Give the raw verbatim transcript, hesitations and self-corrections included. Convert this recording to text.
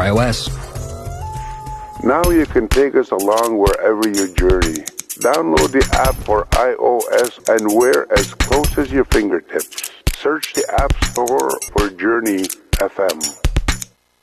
iOS. Now you can take us along wherever you journey. Download the app for iOS and wear as close as your fingertips. Search the App Store for Journey F M.